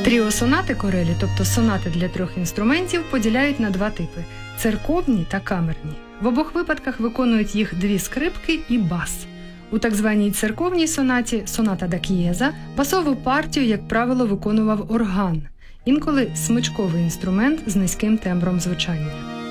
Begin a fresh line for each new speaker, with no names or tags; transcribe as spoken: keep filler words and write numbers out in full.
Тріо-сонати Корелі, тобто сонати для трьох інструментів, поділяють на два типи – церковні та камерні. В обох випадках виконують їх дві скрипки і бас. У так званій церковній сонаті «соната да к'єза» басову партію, як правило, виконував орган, інколи смичковий інструмент з низьким тембром звучання.